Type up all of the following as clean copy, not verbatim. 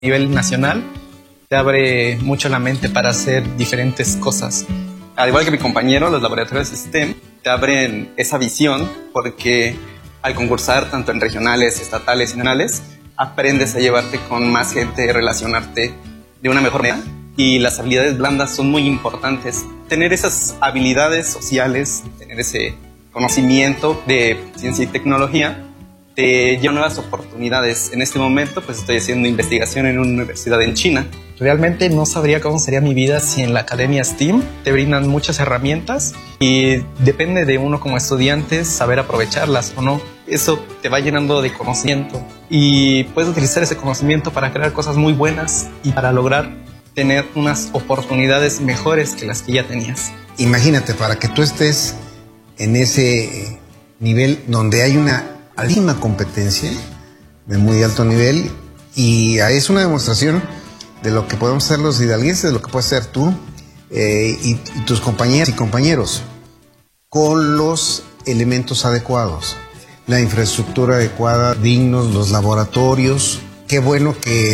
nivel nacional te abre mucho la mente para hacer diferentes cosas. Al igual que mi compañero, los laboratorios STEM te abren esa visión porque al concursar tanto en regionales, estatales y nacionales, aprendes a llevarte con más gente, relacionarte de una mejor manera. Y las habilidades blandas son muy importantes. Tener esas habilidades sociales, tener ese conocimiento de ciencia y tecnología, te lleva nuevas oportunidades. En este momento pues estoy haciendo investigación en una universidad en China. Realmente no sabría cómo sería mi vida si en la Academia STEAM te brindan muchas herramientas y depende de uno como estudiante saber aprovecharlas o no. Eso te va llenando de conocimiento y puedes utilizar ese conocimiento para crear cosas muy buenas y para lograr tener unas oportunidades mejores que las que ya tenías. Imagínate, para que tú estés en ese nivel donde hay una altísima competencia de muy alto nivel, y es una demostración de lo que podemos hacer los hidalguenses, de lo que puedes hacer tú y tus compañeras y compañeros con los elementos adecuados, la infraestructura adecuada, dignos, los laboratorios. Qué bueno que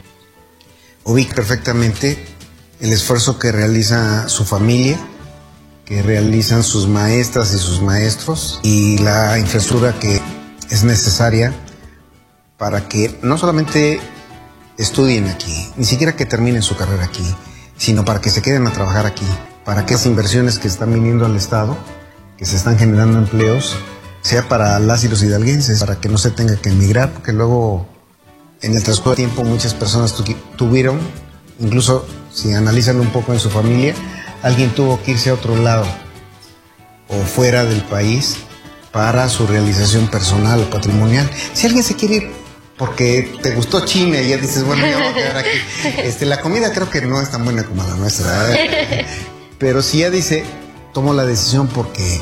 ubica perfectamente el esfuerzo que realiza su familia, que realizan sus maestras y sus maestros, y la infraestructura que es necesaria para que no solamente estudien aquí, ni siquiera que terminen su carrera aquí, sino para que se queden a trabajar aquí, para que esas inversiones que están viniendo al Estado, que se están generando empleos, sea para las y los hidalguenses, para que no se tenga que emigrar, porque luego en el transcurso del tiempo muchas personas tuvieron, incluso si analizan un poco en su familia, alguien tuvo que irse a otro lado o fuera del país para su realización personal o patrimonial. Si alguien se quiere ir porque te gustó China y ya dices, bueno, ya voy a quedar aquí. La comida creo que no es tan buena como la nuestra, ¿eh? Pero si ya dice, tomo la decisión porque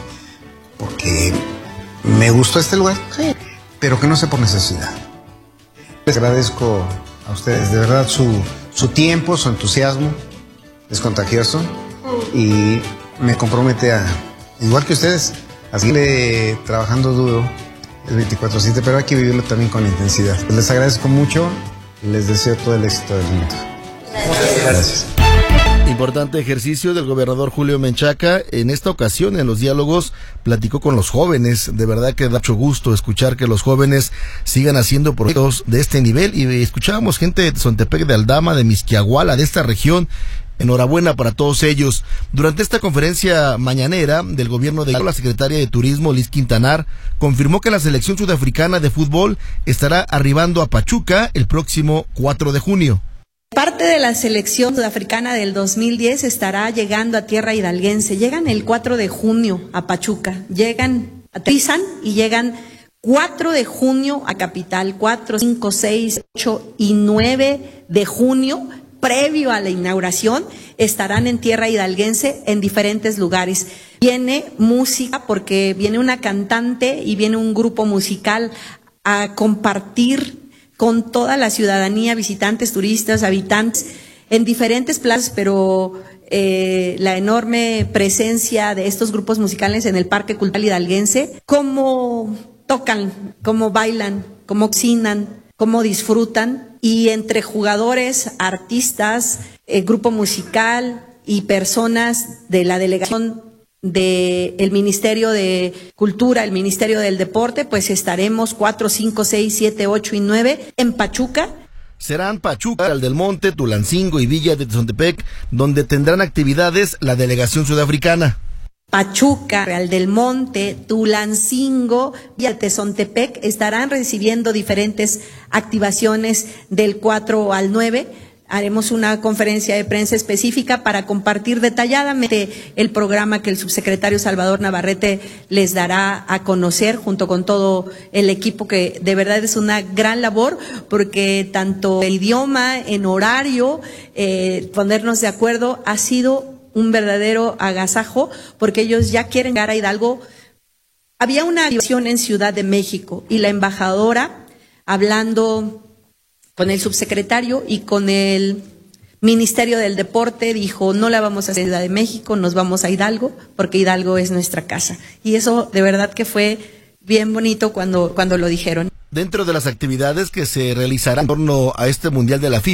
me gustó este lugar, pero que no sea por necesidad. Les agradezco a ustedes, de verdad, su tiempo, su entusiasmo, es contagioso y me compromete a, igual que ustedes, a seguirle trabajando duro el 24/7, pero hay que vivirlo también con intensidad. Les agradezco mucho y les deseo todo el éxito del mundo. Gracias. Importante ejercicio del gobernador Julio Menchaca. En esta ocasión, en los diálogos, platicó con los jóvenes. De verdad que da mucho gusto escuchar que los jóvenes sigan haciendo proyectos de este nivel. Y escuchábamos gente de Zontepec, de Aldama, de Mixquiahuala, de esta región. Enhorabuena para todos ellos. Durante esta conferencia mañanera del gobierno de la secretaria de Turismo, Liz Quintanar, confirmó que la selección sudafricana de fútbol estará arribando a Pachuca el próximo 4 de junio. Parte de la selección sudafricana del 2010 estará llegando a tierra hidalguense. Llegan el 4 de junio a Pachuca. Aterrizan y llegan 4 de junio a Capital. 4, 5, 6, 8 y 9 de junio, previo a la inauguración, estarán en tierra hidalguense en diferentes lugares. Viene música porque viene una cantante y viene un grupo musical a compartir con toda la ciudadanía, visitantes, turistas, habitantes, en diferentes plazas, pero la enorme presencia de estos grupos musicales en el Parque Cultural Hidalguense, cómo tocan, cómo bailan, cómo cocinan, cómo disfrutan, y entre jugadores, artistas, grupo musical y personas de la delegación del Ministerio de Cultura, el Ministerio del Deporte, pues estaremos 4, 5, 6, 7, 8 y 9 en Pachuca. Serán Pachuca, Real del Monte, Tulancingo y Villa de Zontepec, donde tendrán actividades la delegación sudafricana. Pachuca, Real del Monte, Tulancingo, Villa de Zontepec estarán recibiendo diferentes activaciones del 4 al 9. Haremos una conferencia de prensa específica para compartir detalladamente el programa que el subsecretario Salvador Navarrete les dará a conocer junto con todo el equipo, que de verdad es una gran labor, porque tanto el idioma, en horario, ponernos de acuerdo, ha sido un verdadero agasajo, porque ellos ya quieren llegar a Hidalgo. Había una activación en Ciudad de México y la embajadora, hablando con el subsecretario y con el Ministerio del Deporte, dijo, no la vamos a hacer en Ciudad de México, nos vamos a Hidalgo, porque Hidalgo es nuestra casa. Y eso de verdad que fue bien bonito cuando lo dijeron. Dentro de las actividades que se realizarán en torno a este Mundial de la FIFA,